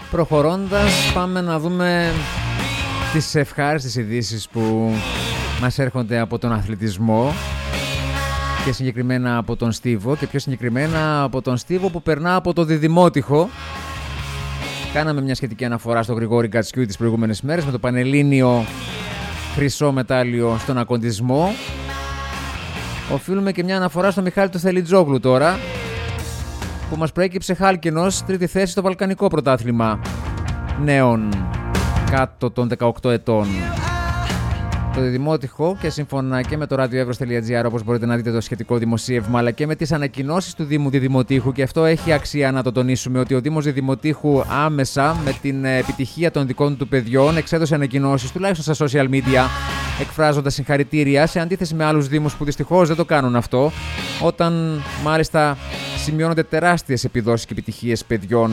Προχωρώντας, πάμε να δούμε τις ευχάριστες ειδήσεις που μας έρχονται από τον αθλητισμό και συγκεκριμένα από τον Στίβο και πιο συγκεκριμένα από τον Στίβο που περνά από το διδημότυχο. Κάναμε μια σχετική αναφορά στον Γρηγόρη Γκατσιούδη τις προηγούμενες μέρες με το πανελλήνιο χρυσό μετάλλιο στον ακοντισμό. Οφείλουμε και μια αναφορά στον Μιχάλη του Θελιτζόγλου τώρα, που μας προέκυψε χάλκινος, τρίτη θέση στο Βαλκανικό πρωτάθλημα νέων κάτω των 18 ετών. Το διδημότυχο, και σύμφωνα και με το radioevros.gr, όπως μπορείτε να δείτε το σχετικό δημοσίευμα, αλλά και με τις ανακοινώσεις του Δήμου Διδημοτήχου, και αυτό έχει αξία να το τονίσουμε, ότι ο Δήμος Διδημοτήχου άμεσα με την επιτυχία των δικών του παιδιών εξέδωσε ανακοινώσεις, τουλάχιστον στα social media, εκφράζοντας συγχαρητήρια, σε αντίθεση με άλλους δήμους που δυστυχώς δεν το κάνουν αυτό, όταν μάλιστα σημειώνονται τεράστιες επιδόσεις και επιτυχίες παιδιών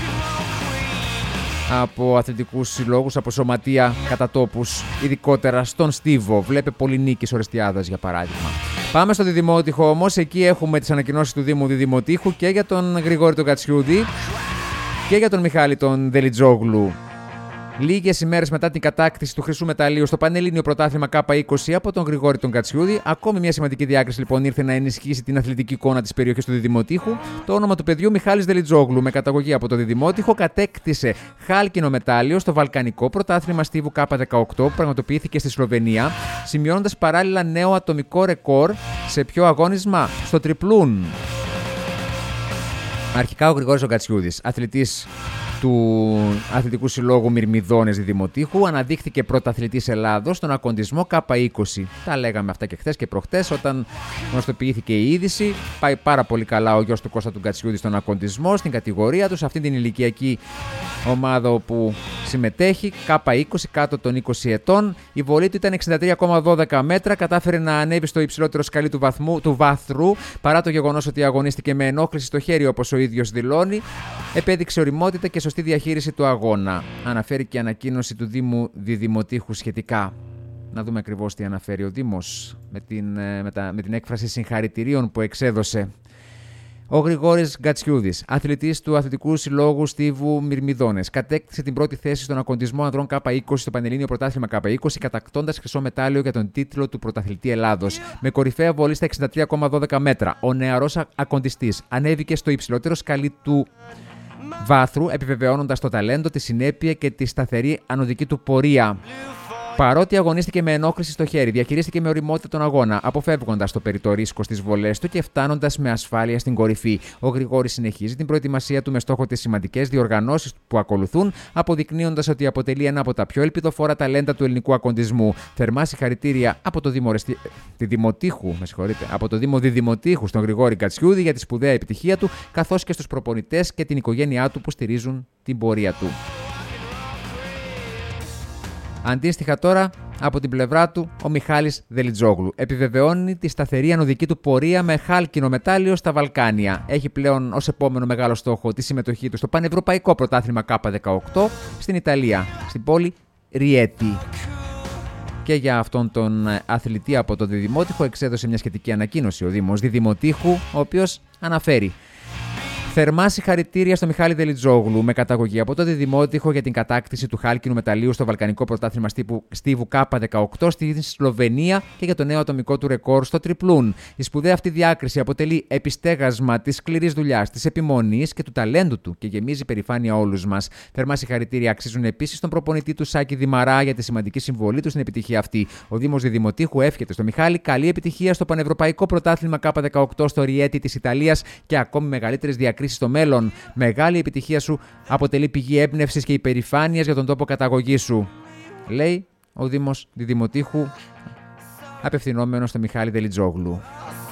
από αθλητικούς συλλόγους, από σωματεία κατά τόπους, ειδικότερα στον Στίβο. Βλέπε Πολυνίκης Ορεστιάδας για παράδειγμα. Πάμε στο διδημότυχο όμως. Εκεί έχουμε τις ανακοινώσεις του Δήμου Διδημοτήχου και για τον Γρηγόρη τον Γκατσιούδη και για τον Μιχάλη τον Δελιτζόγλου. Λίγες ημέρες μετά την κατάκτηση του χρυσού μεταλλίου στο Πανελλήνιο Πρωτάθλημα K20 από τον Γρηγόρη τον Γκατσιούδη, ακόμη μια σημαντική διάκριση λοιπόν ήρθε να ενισχύσει την αθλητική εικόνα της περιοχής του Διδημοτήχου. Το όνομα του παιδιού, Μιχάλης Δελιτζόγλου, με καταγωγή από το Διδημότυχο, κατέκτησε χάλκινο μετάλλιο στο Βαλκανικό Πρωτάθλημα Στίβου K18 που πραγματοποιήθηκε στη Σλοβενία, σημειώνοντας παράλληλα νέο ατομικό ρεκόρ σε ποιο αγώνισμα? Στο τριπλούν. Αρχικά ο Γρηγόρης ο Γκατσιούδης, αθλητής του Αθλητικού Συλλόγου Μυρμηδόνες Διδημοτήχου, αναδείχθηκε πρωταθλητής Ελλάδος στον ακοντισμό K20. Τα λέγαμε αυτά και χθες και προχτές όταν γνωστοποιήθηκε η είδηση. Πάει πάρα πολύ καλά ο γιος του Κώστα του Γκατσιούδη στον ακοντισμό, στην κατηγορία του, σε αυτήν την ηλικιακή ομάδα όπου συμμετέχει, K20, κάτω των 20 ετών. Η βολή του ήταν 63,12 μέτρα, κατάφερε να ανέβει στο υψηλότερο σκαλί του βάθρου, παρά το γεγονός ότι αγωνίστηκε με ενόχληση στο χέρι, όπως ο ίδιος δηλώνει. Επέδειξε οριμότητα και σωστή διαχείριση του αγώνα. Αναφέρει και ανακοίνωση του Δήμου Διδημοτήχου σχετικά. Να δούμε ακριβώς τι αναφέρει ο Δήμος με την έκφραση συγχαρητηρίων που εξέδωσε. Ο Γρηγόρης Γκατσιούδης, αθλητής του Αθλητικού Συλλόγου Στίβου Μυρμηδόνες, κατέκτησε την πρώτη θέση στον ακοντισμό ανδρών K20 στο Πανελλήνιο Πρωτάθλημα K20, κατακτώντας χρυσό μετάλλιο για τον τίτλο του Πρωταθλητή Ελλάδος. Με κορυφαία βολή στα 63,12 μέτρα, ο νεαρός ακοντιστής ανέβηκε στο υψηλότερο σκαλί του βάθρου, επιβεβαιώνοντας το ταλέντο, τη συνέπεια και τη σταθερή ανωδική του πορεία. Παρότι αγωνίστηκε με ενόχληση στο χέρι, διαχειρίστηκε με ωριμότητα τον αγώνα, αποφεύγοντας το περιττό ρίσκο στις βολές του και φτάνοντας με ασφάλεια στην κορυφή. Ο Γρηγόρης συνεχίζει την προετοιμασία του με στόχο τις σημαντικές διοργανώσεις που ακολουθούν, αποδεικνύοντας ότι αποτελεί ένα από τα πιο ελπιδοφόρα ταλέντα του ελληνικού ακοντισμού. Θερμά συγχαρητήρια από το Δήμο Διδημοτήχου στον Γρηγόρη Γκατσιούδη για τη σπουδαία επιτυχία του, καθώς και στους προπονητές και την οικογένειά του που στηρίζουν την πορεία του. Αντίστοιχα τώρα, από την πλευρά του, ο Μιχάλης Δελιτζόγλου επιβεβαιώνει τη σταθερή ανωδική του πορεία με χάλκινο μετάλλιο στα Βαλκάνια. Έχει πλέον ως επόμενο μεγάλο στόχο τη συμμετοχή του στο Πανευρωπαϊκό Πρωτάθλημα K18 στην Ιταλία, στην πόλη Ριέτη. Και για αυτόν τον αθλητή από το Διδημότυχο εξέδωσε μια σχετική ανακοίνωση ο Δήμος Διδημοτήχου, ο οποίος αναφέρει: θερμά συγχαρητήρια στο Μιχάλη Δελιτζόγλου, με καταγωγή από το Διδημότυχο, για την κατάκτηση του χάλκινου μεταλλίου στο Βαλκανικό Πρωτάθλημα Στίβου K18 στη Σλοβενία και για το νέο ατομικό του ρεκόρ στο τριπλούν. Η σπουδαία αυτή διάκριση αποτελεί επιστέγασμα της σκληρής δουλειάς, της επιμονής και του ταλέντου του και γεμίζει περηφάνεια όλους μας. Θερμά συγχαρητήρια αξίζουν επίσης τον προπονητή του Σάκη Δημαρά για τη σημαντική συμβολή του στην επιτυχία αυτή. Ο Δήμος Διδημοτήχου εύχεται στο Μιχάλη καλή επιτυχία στο Πανευρωπαϊκό Πρωτάθλημα K18 στο Ριέτη της Ιταλίας και ακόμη μεγαλύτερες διακρίσεις στο μέλλον. Μεγάλη επιτυχία σου αποτελεί πηγή έμπνευσης και υπερηφάνειας για τον τόπο καταγωγής σου, λέει ο Δήμος Διδημοτήχου, απευθυνόμενος στο Μιχάλη Δελιτζόγλου.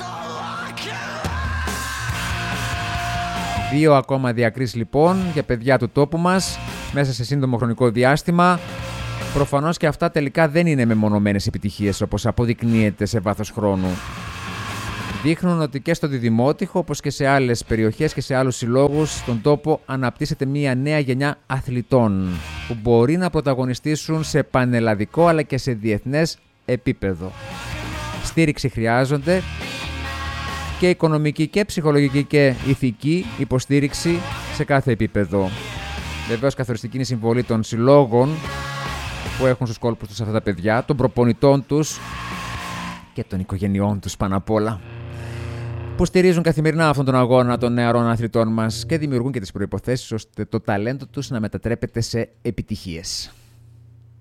Δύο ακόμα διακρίσεις λοιπόν για παιδιά του τόπου μας μέσα σε σύντομο χρονικό διάστημα. Προφανώς και αυτά τελικά δεν είναι μεμονωμένες επιτυχίες όπως αποδεικνύεται σε βάθος χρόνου. Δείχνουν ότι και στο Διδημότυχο, όπως και σε άλλες περιοχές και σε άλλους συλλόγους στον τόπο, αναπτύσσεται μια νέα γενιά αθλητών που μπορεί να πρωταγωνιστήσουν σε πανελλαδικό αλλά και σε διεθνές επίπεδο. Στήριξη χρειάζονται, και οικονομική και ψυχολογική και ηθική υποστήριξη σε κάθε επίπεδο. Βεβαίως, καθοριστική είναι η συμβολή των συλλόγων που έχουν στους κόλπους τους αυτά τα παιδιά, των προπονητών τους και των οικογενειών τους πάνω απ' όλα, που στηρίζουν καθημερινά αυτόν τον αγώνα των νεαρών αθλητών μας και δημιουργούν και τις προϋποθέσεις ώστε το ταλέντο τους να μετατρέπεται σε επιτυχίες.